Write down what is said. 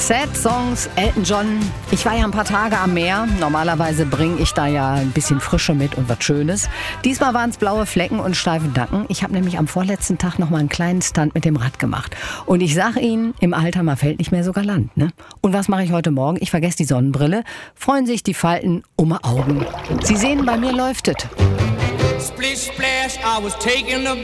Sad Songs, Elton John. Ich war ja ein paar Tage am Meer. Normalerweise bringe ich da ja ein bisschen Frische mit und was Schönes. Diesmal waren es blaue Flecken und steife Nacken. Ich habe nämlich am vorletzten Tag noch mal einen kleinen Stunt mit dem Rad gemacht. Und ich sage Ihnen, im Alter, man fällt nicht mehr so galant, ne? Und was mache ich heute Morgen? Ich vergesse die Sonnenbrille. Freuen sich die Falten um die Augen. Sie sehen, bei mir läuft es. Splish splash, I was taking a